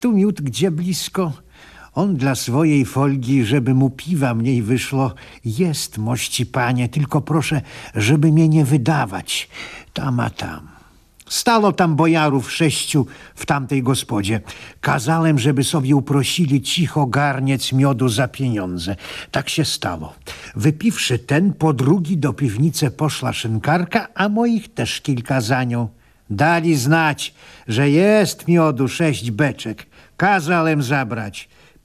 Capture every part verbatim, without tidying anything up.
Tu miód gdzie blisko. On dla swojej folgi, żeby mu piwa mniej wyszło, jest, mości panie, tylko proszę, żeby mnie nie wydawać. Tam a tam. Stało tam bojarów sześciu w tamtej gospodzie. Kazałem, żeby sobie uprosili cicho garniec miodu za pieniądze. Tak się stało. Wypiwszy ten, po drugi do piwnicy poszła szynkarka, a moich też kilka za nią. Dali znać, że jest miodu sześć beczek. Kazałem zabrać.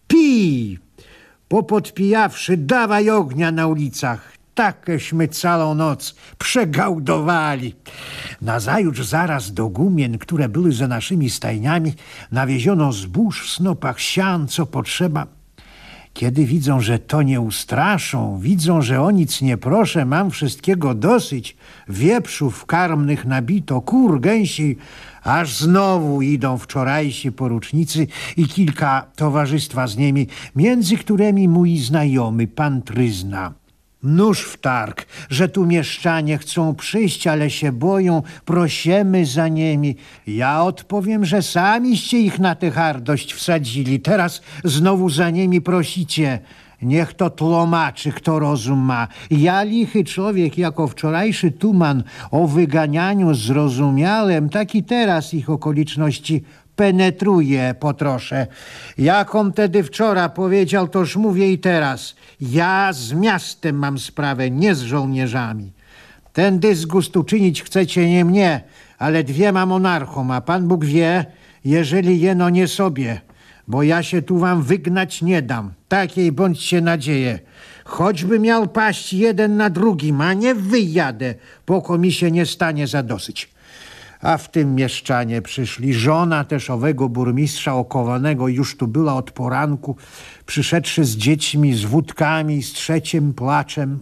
Pij! Popodpijawszy, dawaj ognia na ulicach. Takeśmy całą noc przegałdowali. Nazajutrz zaraz do gumien, które były za naszymi stajniami, nawieziono zbóż w snopach sian, co potrzeba. Kiedy widzą, że to nie ustraszą, widzą, że o nic nie proszę, mam wszystkiego dosyć, wieprzów karmnych nabito, kur, gęsi, aż znowu idą wczorajsi porucznicy i kilka towarzystwa z nimi, między którymi mój znajomy, pan Tryzna. Nóż w targ, że tu mieszczanie chcą przyjść, ale się boją, prosimy za nimi. Ja odpowiem, że samiście ich na tę hardość wsadzili. Teraz znowu za nimi prosicie. Niech to tłumaczy, kto rozum ma. Ja, lichy człowiek, jako wczorajszy tuman o wyganianiu zrozumiałem, tak i teraz ich okoliczności penetruje po trosze. Jaką tedy wczoraj powiedział, toż mówię i teraz. Ja z miastem mam sprawę, nie z żołnierzami. Ten dysgust uczynić chcecie nie mnie, ale dwiema monarchom, a Pan Bóg wie, jeżeli jeno nie sobie, bo ja się tu wam wygnać nie dam. Takiej bądźcie nadzieję. Choćby miał paść jeden na drugim, a nie wyjadę, poko mi się nie stanie za dosyć. A w tym mieszczanie przyszli. Żona też owego burmistrza okowanego już tu była od poranku, przyszedłszy z dziećmi, z wódkami, z trzecim placzem.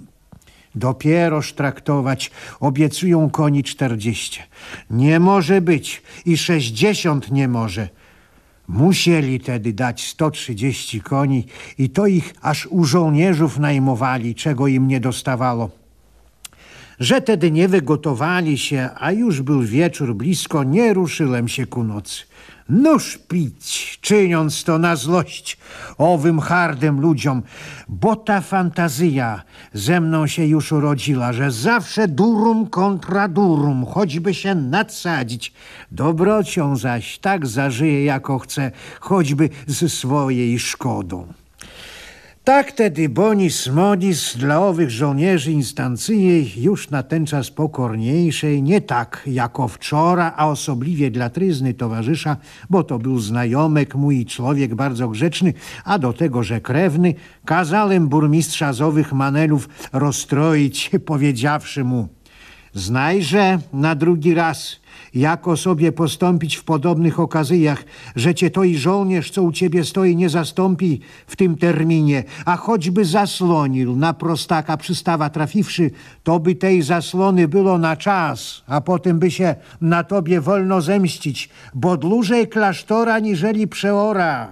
Dopieroż traktować, obiecują koni czterdzieści. Nie może być i sześćdziesiąt nie może. Musieli tedy dać sto trzydzieści koni i to ich aż u żołnierzów najmowali, czego im nie dostawało. Że tedy nie wygotowali się, a już był wieczór blisko, nie ruszyłem się ku nocy. Nóż pić, czyniąc to na złość owym hardym ludziom, bo ta fantazja ze mną się już urodziła, że zawsze durum kontra durum, choćby się nadsadzić. Dobrocią zaś tak zażyje, jako chce, choćby z swojej szkodą. Tak tedy bonis modis dla owych żołnierzy instancyjej już na ten czas pokorniejszej, nie tak jako wczoraj, a osobliwie dla Tryzny towarzysza, bo to był znajomek mój, człowiek bardzo grzeczny, a do tego, że krewny, kazałem burmistrza z owych manelów rozstroić, powiedziawszy mu: znajże na drugi raz, jako sobie postąpić w podobnych okazjach, że cię to i żołnierz, co u ciebie stoi, nie zastąpi w tym terminie, a choćby zasłonił na prostaka przystawa trafiwszy, to by tej zasłony było na czas, a potem by się na tobie wolno zemścić, bo dłużej klasztora niżeli przeora.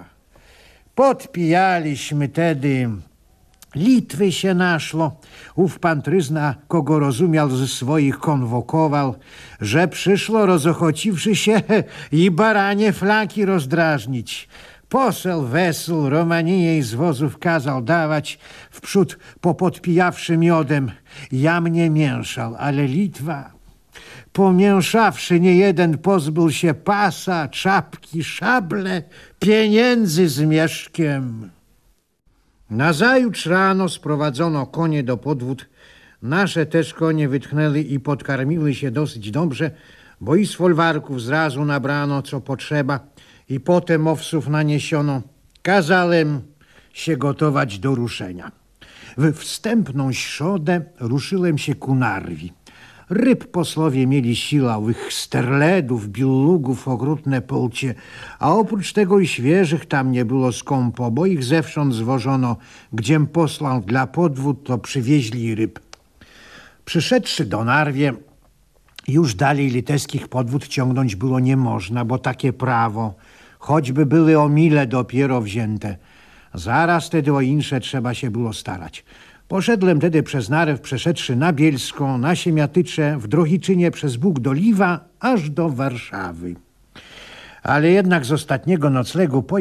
Podpijaliśmy tedy. Litwy się naszło. Ów pan Tryzna, kogo rozumiał, ze swoich konwokował, że przyszło rozochociwszy się i baranie flaki rozdrażnić. Poseł wesół Romanijej z wozów kazał dawać, wprzód popodpijawszy miodem. Ja mnie mięszał, ale Litwa, pomięszawszy, nie jeden pozbył się pasa, czapki, szable, pieniędzy z mieszkiem. Nazajutrz rano sprowadzono konie do podwód. Nasze też konie wytchnęli i podkarmiły się dosyć dobrze, bo i z folwarków zrazu nabrano, co potrzeba, i potem owsów naniesiono. Kazałem się gotować do ruszenia. W wstępną środę ruszyłem się ku Narwi. Ryb posłowie mieli siławych, sterledów, billugów, okrutne polcie, a oprócz tego i świeżych tam nie było skąpo, bo ich zewsząd zwożono, gdziem posłał dla podwód, to przywieźli ryb. Przyszedłszy do Narwie, już dalej litewskich podwód ciągnąć było nie można, bo takie prawo, choćby były o mile dopiero wzięte. Zaraz tedy o insze trzeba się było starać. Poszedłem tedy przez Narew, przeszedłszy na Bielską, na Siemiatycze, w Drohiczynie przez Bóg do Liwa, aż do Warszawy. Ale jednak z ostatniego noclegu